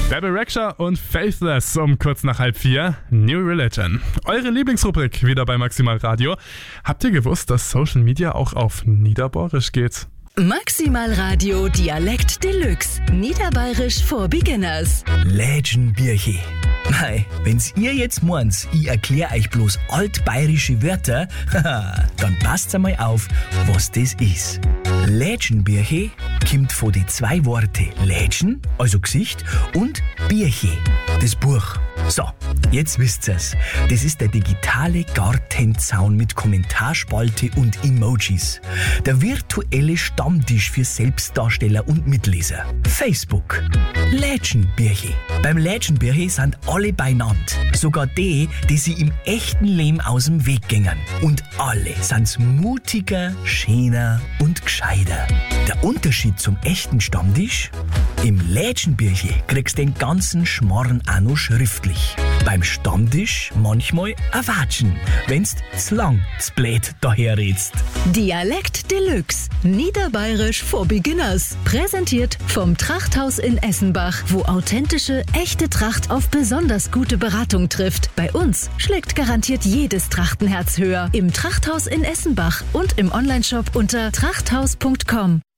Bebe Rexha und Faithless um kurz nach 3:30. New Religion. Eure Lieblingsrubrik wieder bei Maximal Radio. Habt ihr gewusst, dass Social Media auch auf Niederbayerisch geht? Maximal Radio Dialekt Deluxe. Niederbayerisch for Beginners. Lädchenbirche. Mei, wenn's ihr jetzt meint, ich erklär euch bloß altbayerische Wörter, dann passt einmal auf, was das ist. Lädchenbirche kommt von den zwei Worten Lädchen, also Gesicht, und Birche, das Buch. So, jetzt wisst ihr's. Das ist der digitale Gartenzaun mit Kommentarspalte und Emojis. Der virtuelle Stammtisch für Selbstdarsteller und Mitleser. Facebook. Lädchenbirche. Beim Lädchenbirche sind alle beieinander. Sogar die sie im echten Leben aus dem Weg gingen. Und alle sind's mutiger, schöner und gescheiter. Der Unterschied zum echten Stammtisch? Im Lädchenbirche kriegst du den ganzen Schmarrn auch noch schriftlich. Beim Stammtisch manchmal ein Watschen, wenn's zu lang, zu blöd daherredst. Dialekt Deluxe. Niederbayerisch for Beginners. Präsentiert vom Trachthaus in Essenbach, wo authentische, echte Tracht auf besonders gute Beratung trifft. Bei uns schlägt garantiert jedes Trachtenherz höher. Im Trachthaus in Essenbach und im Onlineshop unter trachthaus.com.